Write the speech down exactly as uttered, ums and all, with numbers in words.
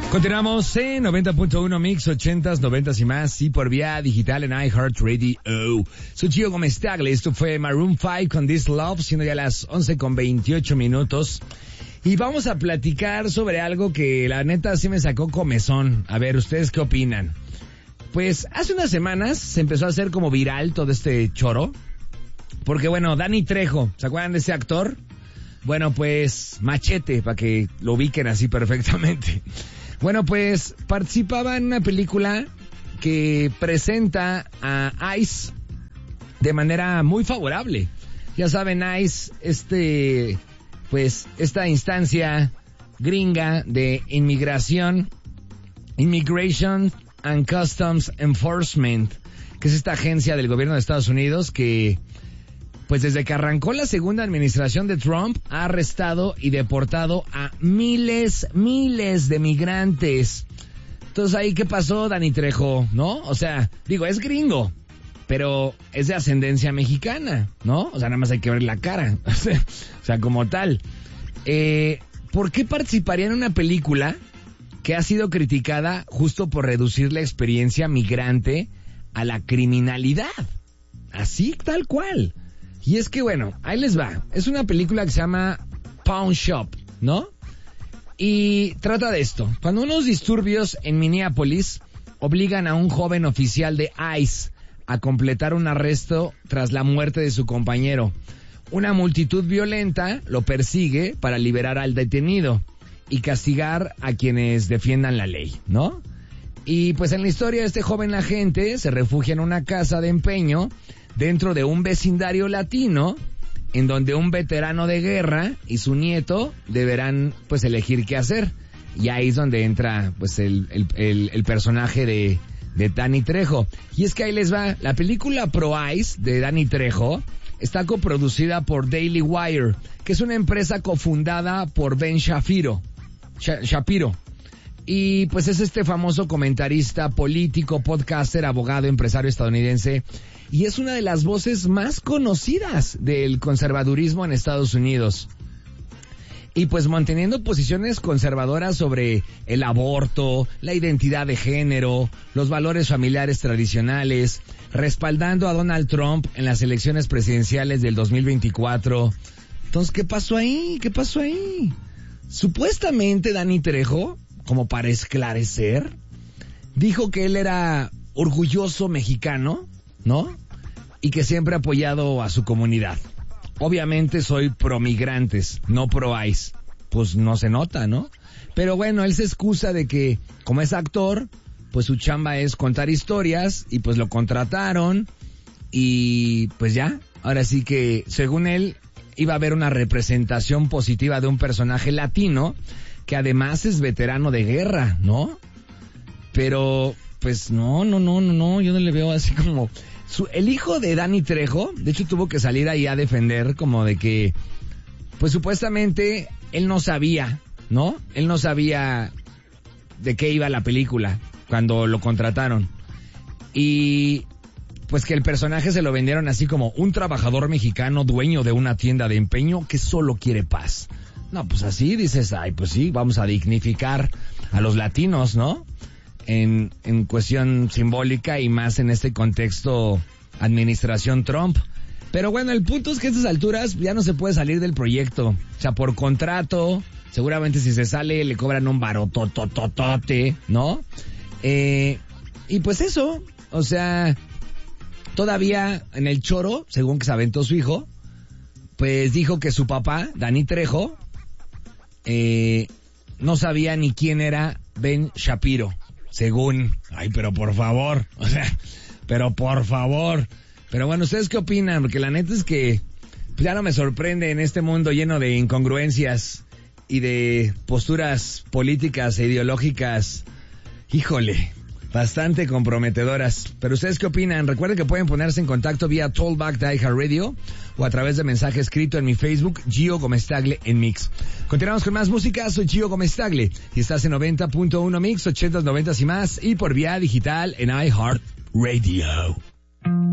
Continuamos en noventa punto uno Mix, ochentas, noventas y más, y por vía digital en iHeartRadio. Soy Gio Gómez Tagle, esto fue Maroon five con This Love, siendo ya las once con veintiocho minutos. Y vamos a platicar sobre algo que la neta sí me sacó comezón. A ver, ¿ustedes qué opinan? Pues hace unas semanas se empezó a hacer como viral todo este choro. Porque bueno, Danny Trejo, ¿se acuerdan de ese actor? Bueno, pues Machete, para que lo ubiquen así perfectamente. Bueno, pues participaba en una película que presenta a ICE de manera muy favorable. Ya saben, ICE, este, pues, esta instancia gringa de inmigración, Immigration and Customs Enforcement, que es esta agencia del gobierno de Estados Unidos que, pues desde que arrancó la segunda administración de Trump, ha arrestado y deportado a miles, miles de migrantes. Entonces, ¿ahí qué pasó, Danny Trejo? ¿No? O sea, digo, es gringo, pero es de ascendencia mexicana, ¿no? O sea, nada más hay que ver la cara. O sea, como tal. Eh, ¿por qué participaría en una película que ha sido criticada justo por reducir la experiencia migrante a la criminalidad? Así, tal cual. Y es que, bueno, ahí les va. Es una película que se llama Pawn Shop, ¿no? Y trata de esto. Cuando unos disturbios en Minneapolis obligan a un joven oficial de ICE a completar un arresto tras la muerte de su compañero, una multitud violenta lo persigue para liberar al detenido y castigar a quienes defiendan la ley, ¿no? Y pues en la historia este joven agente se refugia en una casa de empeño dentro de un vecindario latino, en donde un veterano de guerra y su nieto deberán, pues, elegir qué hacer. Y ahí es donde entra, pues, el, el, el, el personaje de, de Danny Trejo. Y es que ahí les va, la película Pro ICE de Danny Trejo está coproducida por Daily Wire, que es una empresa cofundada por Ben Shapiro. Sha- Shapiro. Y pues es este famoso comentarista, político, podcaster, abogado, empresario estadounidense, y es una de las voces más conocidas del conservadurismo en Estados Unidos. Y pues manteniendo posiciones conservadoras sobre el aborto, la identidad de género, los valores familiares tradicionales, respaldando a Donald Trump en las elecciones presidenciales del dos mil veinticuatro. Entonces, ¿qué pasó ahí? ¿Qué pasó ahí? Supuestamente Danny Trejo, como para esclarecer, dijo que él era orgulloso mexicano, ¿no? Y que siempre ha apoyado a su comunidad. Obviamente soy pro migrantes, no pro ICE. Pues no se nota, ¿no? Pero bueno, él se excusa de que, como es actor, pues su chamba es contar historias, y pues lo contrataron, y pues ya, ahora sí que, según él, iba a haber una representación positiva de un personaje latino, que además es veterano de guerra, ¿no? Pero, pues no, no, no, no, no, yo no le veo así como... Su, el hijo de Danny Trejo, de hecho, tuvo que salir ahí a defender como de que, pues supuestamente, él no sabía, ¿no? Él no sabía de qué iba la película cuando lo contrataron. Y pues que el personaje se lo vendieron así como un trabajador mexicano dueño de una tienda de empeño que solo quiere paz. No, pues así dices, ay, pues sí, vamos a dignificar a los latinos, ¿no? En, en cuestión simbólica y más en este contexto administración Trump. Pero bueno, el punto es que a estas alturas ya no se puede salir del proyecto. O sea, por contrato, seguramente si se sale le cobran un barototototote, ¿no? Eh, y pues eso, o sea, todavía en el choro, según que se aventó su hijo, pues dijo que su papá, Danny Trejo, eh, no sabía ni quién era Ben Shapiro. Según, ay, pero por favor, o sea, pero por favor. Pero bueno, ¿ustedes qué opinan? Porque la neta es que pues ya no me sorprende en este mundo lleno de incongruencias y de posturas políticas e ideológicas, híjole, bastante comprometedoras. Pero ¿ustedes qué opinan? Recuerden que pueden ponerse en contacto vía Tollback de iHeartRadio o a través de mensaje escrito en mi Facebook, Gio Gómez Tagle en Mix. Continuamos con más música, soy Gio Gómez Tagle y estás en noventa punto uno Mix, ochentas, noventas y más, y por vía digital en iHeartRadio.